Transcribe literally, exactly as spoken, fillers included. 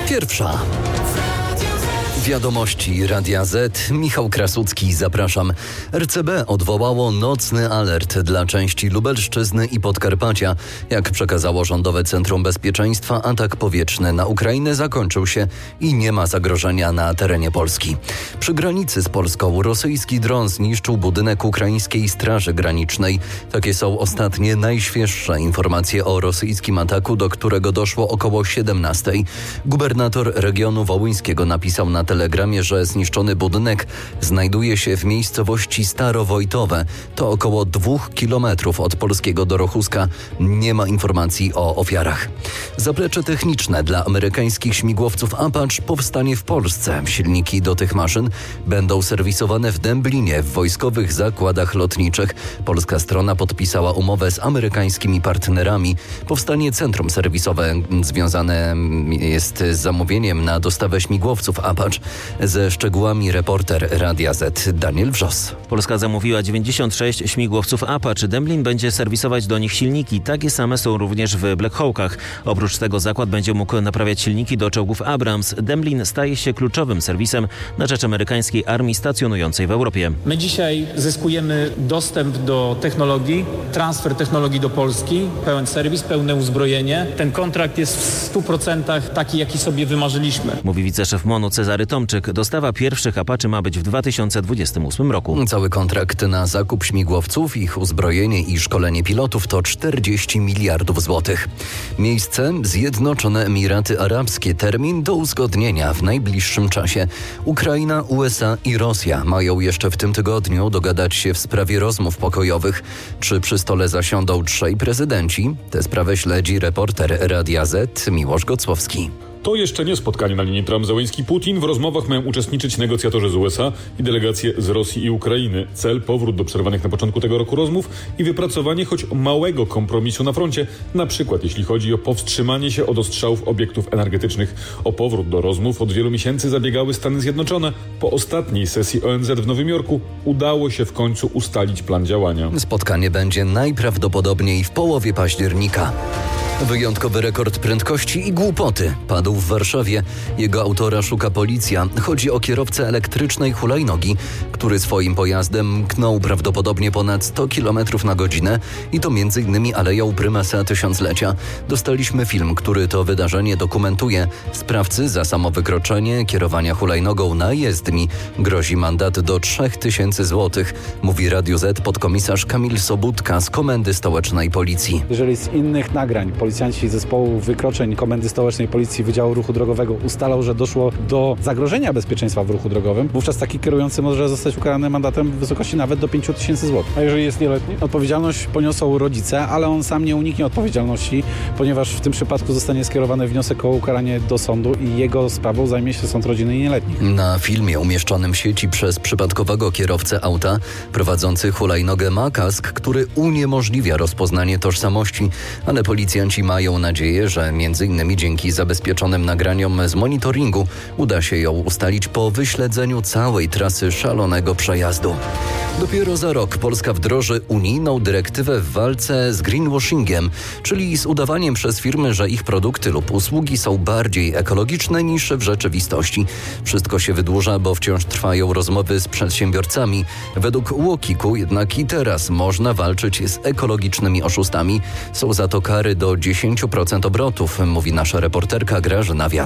Pierwsza. Wiadomości Radia Z. Michał Krasucki, zapraszam. R C B odwołało nocny alert dla części Lubelszczyzny i Podkarpacia. Jak przekazało Rządowe Centrum Bezpieczeństwa, atak powietrzny na Ukrainę zakończył się i nie ma zagrożenia na terenie Polski. Przy granicy z Polską rosyjski dron zniszczył budynek ukraińskiej Straży Granicznej. Takie są ostatnie, najświeższe informacje o rosyjskim ataku, do którego doszło około siedemnastej. Gubernator regionu wołyńskiego napisał na telegramie, że zniszczony budynek znajduje się w miejscowości Starowojtowe. To około dwóch kilometrów od polskiego Dorochuska. Nie ma informacji o ofiarach. Zaplecze techniczne dla amerykańskich śmigłowców Apache powstanie w Polsce. Silniki do tych maszyn będą serwisowane w Dęblinie, w wojskowych zakładach lotniczych. Polska strona podpisała umowę z amerykańskimi partnerami. Powstanie centrum serwisowe związane jest z zamówieniem na dostawę śmigłowców Apache. Ze szczegółami reporter Radia Z Daniel Wrzos. Polska zamówiła dziewięćdziesiąt sześć śmigłowców Apache. Dęblin będzie serwisować do nich silniki. Takie same są również w Black Hawkach. Oprócz tego zakład będzie mógł naprawiać silniki do czołgów Abrams. Dęblin staje się kluczowym serwisem na rzecz amerykańskiej armii stacjonującej w Europie. My dzisiaj zyskujemy dostęp do technologii, transfer technologii do Polski, pełen serwis, pełne uzbrojenie. Ten kontrakt jest w stu procentach taki, jaki sobie wymarzyliśmy. Mówi wiceszef MONU Cezary Tomczyk. Dostawa pierwszych Apache ma być w dwa tysiące dwudziestym ósmym roku. Cały kontrakt na zakup śmigłowców, ich uzbrojenie i szkolenie pilotów to czterdzieści miliardów złotych. Miejsce: Zjednoczone Emiraty Arabskie. Termin do uzgodnienia w najbliższym czasie. Ukraina, U S A i Rosja mają jeszcze w tym tygodniu dogadać się w sprawie rozmów pokojowych. Czy przy stole zasiądą trzej prezydenci? Tę sprawę śledzi reporter Radia Z Miłosz Gocłowski. To jeszcze nie spotkanie na linii Trump-Zełenski-Putin. W rozmowach mają uczestniczyć negocjatorzy z U S A i delegacje z Rosji i Ukrainy. Cel: powrót do przerwanych na początku tego roku rozmów i wypracowanie choć małego kompromisu na froncie, na przykład jeśli chodzi o powstrzymanie się od ostrzałów obiektów energetycznych. O powrót do rozmów od wielu miesięcy zabiegały Stany Zjednoczone. Po ostatniej sesji O N Z w Nowym Jorku udało się w końcu ustalić plan działania. Spotkanie będzie najprawdopodobniej w połowie października. Wyjątkowy rekord prędkości i głupoty padł w Warszawie. Jego autora szuka policja. Chodzi o kierowcę elektrycznej hulajnogi, który swoim pojazdem mknął prawdopodobnie ponad sto kilometrów na godzinę i to m.in. Aleją Prymasa Tysiąclecia. Dostaliśmy film, który to wydarzenie dokumentuje. Sprawcy za samo wykroczenie kierowania hulajnogą na jezdni grozi mandat do trzech tysięcy złotych, mówi Radiu Z podkomisarz Kamil Sobudka z Komendy Stołecznej Policji. Jeżeli z innych nagrań policjanci zespołu wykroczeń Komendy Stołecznej Policji Wydziału Ruchu Drogowego ustalał, że doszło do zagrożenia bezpieczeństwa w ruchu drogowym, wówczas taki kierujący może zostać ukarany mandatem w wysokości nawet do pięciu tysięcy złotych. A jeżeli jest nieletni? Odpowiedzialność poniosą rodzice, ale on sam nie uniknie odpowiedzialności, ponieważ w tym przypadku zostanie skierowany wniosek o ukaranie do sądu i jego sprawą zajmie się Sąd Rodziny i Nieletnich. Na filmie umieszczonym w sieci przez przypadkowego kierowcę auta prowadzący hulajnogę ma kask, który uniemożliwia rozpoznanie tożsamości, ale policjanci mają nadzieję, że między innymi dzięki zabezpieczonym nagraniom z monitoringu uda się ją ustalić po wyśledzeniu całej trasy szalonego przejazdu. Dopiero za rok Polska wdroży unijną dyrektywę w walce z greenwashingiem, czyli z udawaniem przez firmy, że ich produkty lub usługi są bardziej ekologiczne niż w rzeczywistości. Wszystko się wydłuża, bo wciąż trwają rozmowy z przedsiębiorcami. Według UOKiK-u jednak i teraz można walczyć z ekologicznymi oszustami. Są za to kary do dziesięć procent obrotów, mówi nasza reporterka Grażyna Wiat.